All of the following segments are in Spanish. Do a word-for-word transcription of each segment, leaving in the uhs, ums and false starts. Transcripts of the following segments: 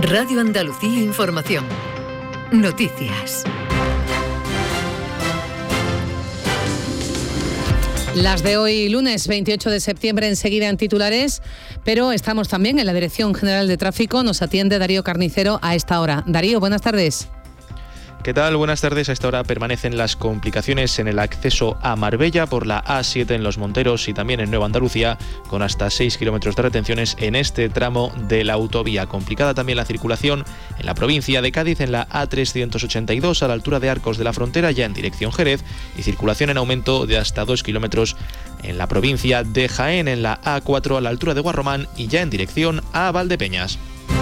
Radio Andalucía Información. Noticias. Las de hoy, lunes veintiocho de septiembre, enseguida en titulares, pero estamos también en la Dirección General de Tráfico. Nos atiende Darío Carnicero a esta hora. Darío, buenas tardes. ¿Qué tal? Buenas tardes. A esta hora permanecen las complicaciones en el acceso a Marbella por la A siete en Los Monteros y también en Nueva Andalucía, con hasta seis kilómetros de retenciones en este tramo de la autovía. Complicada también la circulación en la provincia de Cádiz en la A trescientos ochenta y dos a la altura de Arcos de la Frontera, ya en dirección Jerez, y circulación en aumento de hasta dos kilómetros en la provincia de Jaén en la A cuatro a la altura de Guarromán y ya en dirección a Valdepeñas.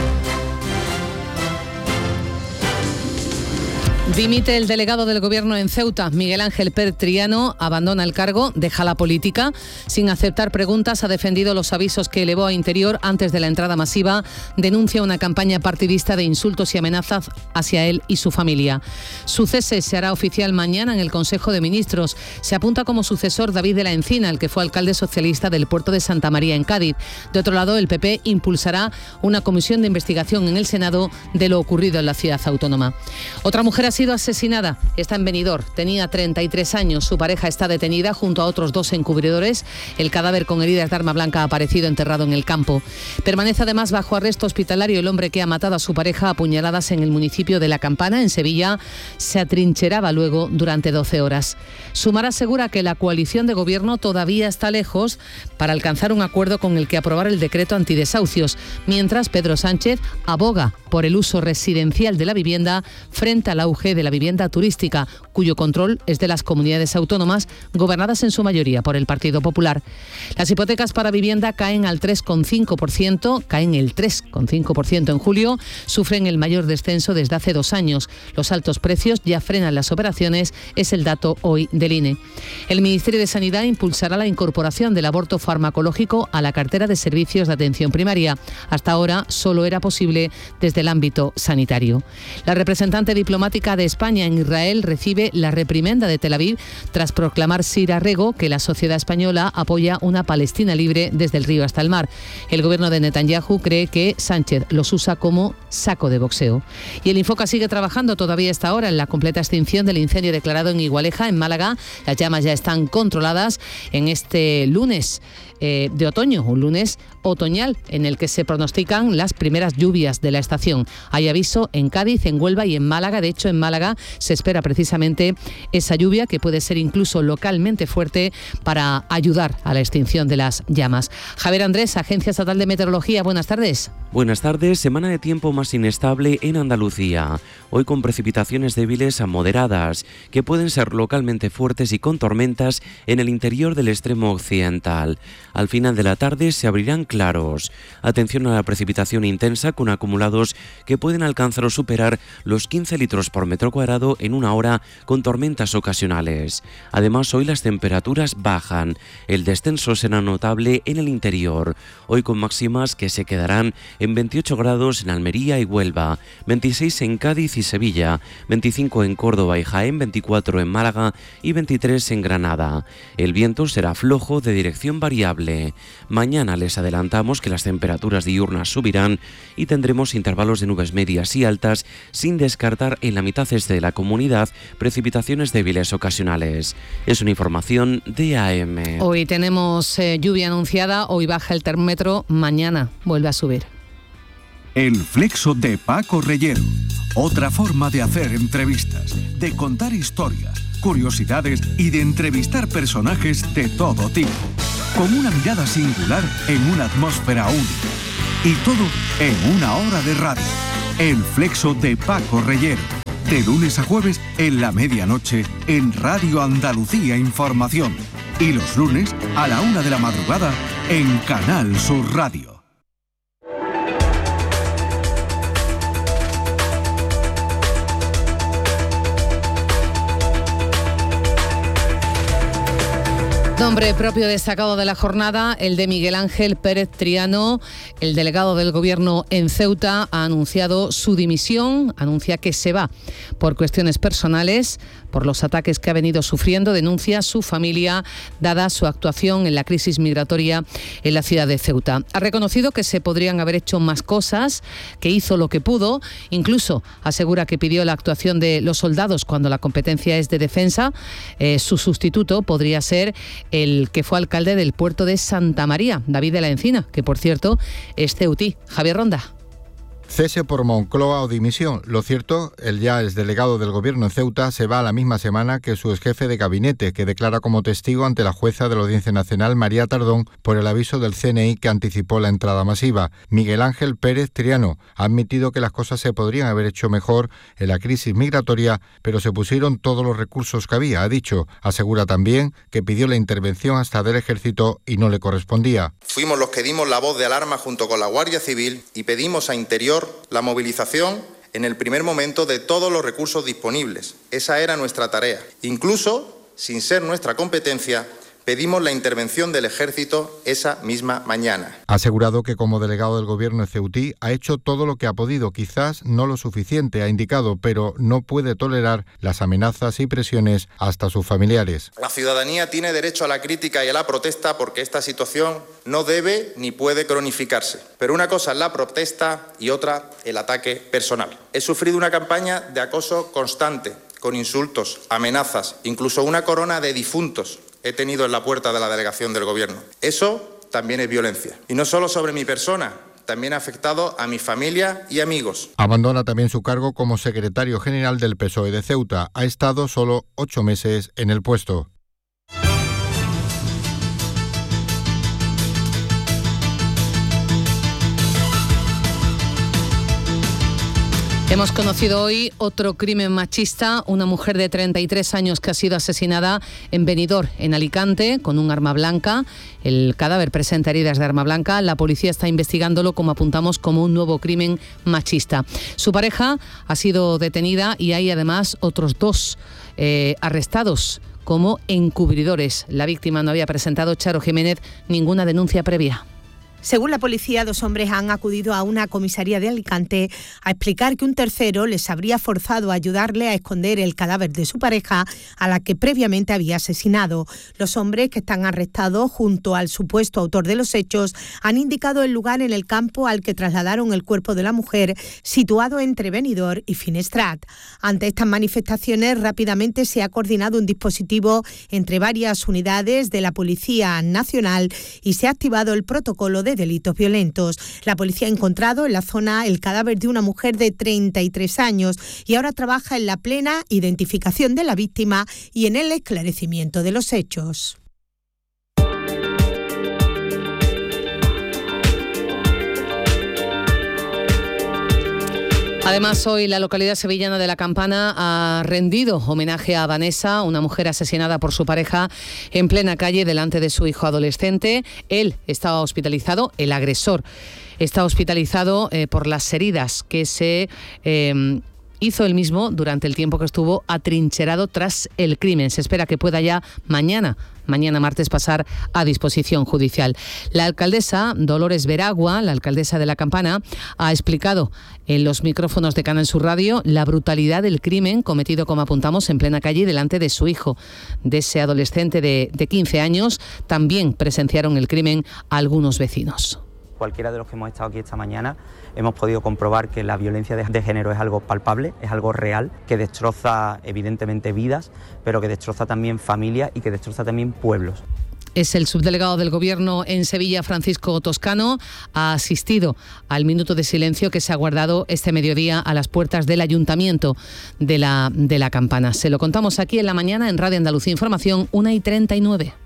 Dimite el delegado del Gobierno en Ceuta. Miguel Ángel Pérez Triano abandona el cargo, deja la política. Sin aceptar preguntas, ha defendido los avisos que elevó a Interior antes de la entrada masiva. Denuncia una campaña partidista de insultos y amenazas hacia él y su familia. Su cese se hará oficial mañana en el Consejo de Ministros. Se apunta como sucesor David de la Encina, el que fue alcalde socialista del puerto de Santa María en Cádiz. De otro lado, el P P impulsará una comisión de investigación en el Senado de lo ocurrido en la ciudad autónoma. Otra mujer ha sido asesinada, está en Benidorm, tenía treinta y tres años, su pareja está detenida junto a otros dos encubridores, el cadáver con heridas de arma blanca ha aparecido enterrado en el campo. Permanece además bajo arresto hospitalario el hombre que ha matado a su pareja a puñaladas en el municipio de La Campana, en Sevilla. Se atrincheraba luego durante doce horas. Sumar asegura que la coalición de gobierno todavía está lejos para alcanzar un acuerdo con el que aprobar el decreto antidesahucios, mientras Pedro Sánchez aboga por el uso residencial de la vivienda frente al auge de la vivienda turística, cuyo control es de las comunidades autónomas, gobernadas en su mayoría por el Partido Popular. Las hipotecas para vivienda caen al tres coma cinco por ciento, caen el tres coma cinco por ciento en julio, sufren el mayor descenso desde hace dos años. Los altos precios ya frenan las operaciones, es el dato hoy del I N E. El Ministerio de Sanidad impulsará la incorporación del aborto farmacológico a la cartera de servicios de atención primaria. Hasta ahora solo era posible desde el ámbito sanitario. La representante diplomática de España en Israel recibe la reprimenda de Tel Aviv tras proclamar Sira Rego que la sociedad española apoya una Palestina libre desde el río hasta el mar. El gobierno de Netanyahu cree que Sánchez los usa como saco de boxeo. Y el Infoca sigue trabajando todavía esta hora en la completa extinción del incendio declarado en Igualeja, en Málaga. Las llamas ya están controladas en este lunes eh, de otoño, un lunes otoñal en el que se pronostican las primeras lluvias de la estación. Hay aviso en Cádiz, en Huelva y en Málaga. De hecho, en Málaga se espera precisamente esa lluvia que puede ser incluso localmente fuerte para ayudar a la extinción de las llamas. Javier Andrés, Agencia Estatal de Meteorología, buenas tardes. Buenas tardes. Semana de tiempo más inestable en Andalucía. Hoy con precipitaciones débiles a moderadas, que pueden ser localmente fuertes y con tormentas en el interior del extremo occidental. Al final de la tarde se abrirán claros. Atención a la precipitación intensa con acumulados que pueden alcanzar o superar los quince litros por metro cuadrado en una hora con tormentas ocasionales. Además, hoy las temperaturas bajan. El descenso será notable en el interior. Hoy con máximas que se quedarán en veintiocho grados en Almería y Huelva, veintiséis en Cádiz y Sevilla, veinticinco en Córdoba y Jaén, veinticuatro en Málaga y veintitrés en Granada. El viento será flojo de dirección variable. Mañana les adelantamos que las temperaturas diurnas subirán y tendremos intervalos de nubes medias y altas, sin descartar en la mitad este de la comunidad precipitaciones débiles ocasionales. Es una información de A M. Hoy tenemos eh, lluvia anunciada, hoy baja el termómetro, mañana vuelve a subir. El flexo de Paco Reyero. Otra forma de hacer entrevistas, de contar historias, curiosidades y de entrevistar personajes de todo tipo. Con una mirada singular en una atmósfera única. Y todo en una hora de radio. El flexo de Paco Reyero. De lunes a jueves en la medianoche en Radio Andalucía Información. Y los lunes a la una de la madrugada en Canal Sur Radio. Nombre propio destacado de la jornada, el de Miguel Ángel Pérez Triano, el delegado del Gobierno en Ceuta, ha anunciado su dimisión, anuncia que se va por cuestiones personales por los ataques que ha venido sufriendo, denuncia su familia, dada su actuación en la crisis migratoria en la ciudad de Ceuta. Ha reconocido que se podrían haber hecho más cosas, que hizo lo que pudo, incluso asegura que pidió la actuación de los soldados cuando la competencia es de defensa. Eh, su sustituto podría ser el que fue alcalde del puerto de Santa María, David de la Encina, que por cierto es ceutí. Javier Ronda. Cese por Moncloa o dimisión. Lo cierto, el ya exdelegado del Gobierno en Ceuta se va a la misma semana que su exjefe de gabinete, que declara como testigo ante la jueza de la Audiencia Nacional, María Tardón, por el aviso del C N I que anticipó la entrada masiva. Miguel Ángel Pérez Triano ha admitido que las cosas se podrían haber hecho mejor en la crisis migratoria, pero se pusieron todos los recursos que había, ha dicho. Asegura también que pidió la intervención hasta del Ejército y no le correspondía. Fuimos los que dimos la voz de alarma junto con la Guardia Civil y pedimos a Interior la movilización en el primer momento de todos los recursos disponibles. Esa era nuestra tarea. Incluso, sin ser nuestra competencia, pedimos la intervención del Ejército esa misma mañana. Ha asegurado que como delegado del Gobierno de Ceutí ha hecho todo lo que ha podido, quizás no lo suficiente, ha indicado, pero no puede tolerar las amenazas y presiones hasta sus familiares. La ciudadanía tiene derecho a la crítica y a la protesta porque esta situación no debe ni puede cronificarse. Pero una cosa es la protesta y otra el ataque personal. He sufrido una campaña de acoso constante, con insultos, amenazas, incluso una corona de difuntos he tenido en la puerta de la delegación del Gobierno. Eso también es violencia. Y no solo sobre mi persona, también ha afectado a mi familia y amigos. Abandona también su cargo como secretario general del P S O E de Ceuta. Ha estado solo ocho meses en el puesto. Hemos conocido hoy otro crimen machista, una mujer de treinta y tres años que ha sido asesinada en Benidorm, en Alicante, con un arma blanca. El cadáver presenta heridas de arma blanca. La policía está investigándolo, como apuntamos, como un nuevo crimen machista. Su pareja ha sido detenida y hay además otros dos eh, arrestados como encubridores. La víctima no había presentado, Charo Jiménez, ninguna denuncia previa. Según la policía, dos hombres han acudido a una comisaría de Alicante a explicar que un tercero les habría forzado a ayudarle a esconder el cadáver de su pareja, a la que previamente había asesinado. Los hombres, que están arrestados junto al supuesto autor de los hechos, han indicado el lugar en el campo al que trasladaron el cuerpo de la mujer, situado entre Benidorm y Finestrat. Ante estas manifestaciones, rápidamente se ha coordinado un dispositivo entre varias unidades de la Policía Nacional y se ha activado el protocolo de delitos violentos. La policía ha encontrado en la zona el cadáver de una mujer de treinta y tres años y ahora trabaja en la plena identificación de la víctima y en el esclarecimiento de los hechos. Además, hoy la localidad sevillana de La Campana ha rendido homenaje a Vanessa, una mujer asesinada por su pareja en plena calle delante de su hijo adolescente. Él estaba hospitalizado, el agresor está hospitalizado eh, por las heridas que se eh, hizo él mismo durante el tiempo que estuvo atrincherado tras el crimen. Se espera que pueda ya mañana, mañana martes, pasar a disposición judicial. La alcaldesa Dolores Veragua, la alcaldesa de La Campana, ha explicado en los micrófonos de Canal Sur Radio la brutalidad del crimen cometido, como apuntamos, en plena calle delante de su hijo, de ese adolescente de, de quince años. También presenciaron el crimen algunos vecinos. Cualquiera de los que hemos estado aquí esta mañana hemos podido comprobar que la violencia de género es algo palpable, es algo real, que destroza evidentemente vidas, pero que destroza también familias y que destroza también pueblos. Es el subdelegado del Gobierno en Sevilla, Francisco Toscano, ha asistido al minuto de silencio que se ha guardado este mediodía a las puertas del Ayuntamiento de la, de la Campana. Se lo contamos aquí en la mañana en Radio Andalucía Información, una y treinta y nueve.